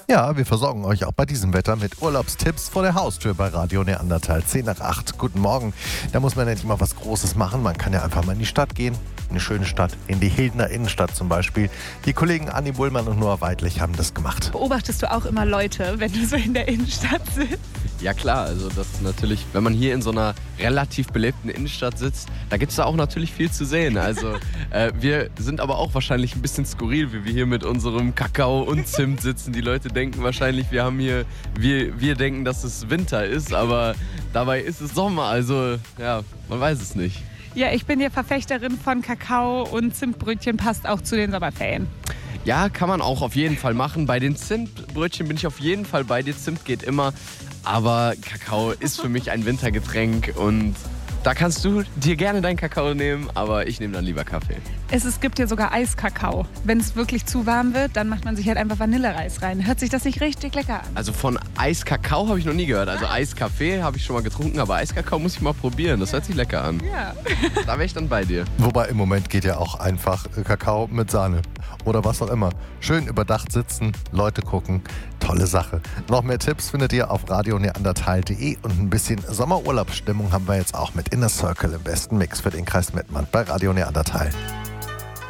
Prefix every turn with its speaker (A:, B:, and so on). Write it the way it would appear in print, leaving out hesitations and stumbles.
A: Ja, wir versorgen euch auch bei diesem Wetter mit Urlaubstipps vor der Haustür bei Radio Neandertal. 7:50. Guten Morgen. Da muss man ja nicht mal was Großes machen. Man kann ja einfach mal in die Stadt gehen. Eine schöne Stadt, in die Hildener Innenstadt zum Beispiel. Die Kollegen Anni Bullmann und Noah Weidlich haben das gemacht.
B: Beobachtest du auch immer Leute, wenn du so in der Innenstadt sitzt?
C: Ja klar, also das ist natürlich, wenn man hier in so einer relativ belebten Innenstadt sitzt, da gibt es da auch natürlich viel zu sehen. Also wir sind aber auch wahrscheinlich ein bisschen skurril, wie wir hier mit unserem Kakao und Zimt sitzen. Die Leute denken wahrscheinlich, wir denken, dass es Winter ist, aber dabei ist es Sommer. Also ja, man weiß es nicht.
B: Ja, ich bin ja Verfechterin von Kakao und Zimtbrötchen, passt auch zu den Sommerferien.
C: Ja, kann man auch auf jeden Fall machen. Bei den Zimtbrötchen bin ich auf jeden Fall bei dir. Zimt geht immer. Aber Kakao ist für mich ein Wintergetränk und da kannst du dir gerne deinen Kakao nehmen, aber ich nehme dann lieber Kaffee.
B: Es gibt ja sogar Eiskakao. Wenn es wirklich zu warm wird, dann macht man sich halt einfach Vanillereis rein. Hört sich das nicht richtig lecker an?
C: Also von Eiskakao habe ich noch nie gehört. Also Eiskaffee habe ich schon mal getrunken, aber Eiskakao muss ich mal probieren. Das hört sich lecker an.
B: Ja.
C: Da wäre ich dann bei dir.
A: Wobei im Moment geht ja auch einfach Kakao mit Sahne oder was auch immer. Schön überdacht sitzen, Leute gucken, tolle Sache. Noch mehr Tipps findet ihr auf radioneandertal.de und ein bisschen Sommerurlaubsstimmung haben wir jetzt auch mit Inner Circle im besten Mix für den Kreis Mettmann bei Radio Neandertal.